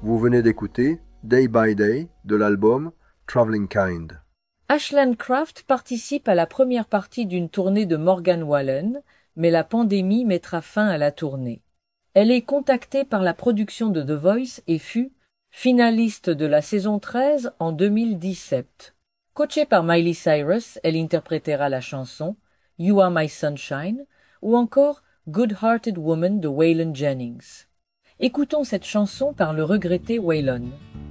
Vous venez d'écouter Day by Day de l'album Traveling Kind. Ashland Craft participe à la première partie d'une tournée de Morgan Wallen, mais la pandémie mettra fin à la tournée. Elle est contactée par la production de The Voice et fut finaliste de la saison 13 en 2017. Coachée par Miley Cyrus, elle interprétera la chanson You Are My Sunshine ou encore Good Hearted Woman de Waylon Jennings. Écoutons cette chanson par le regretté Waylon.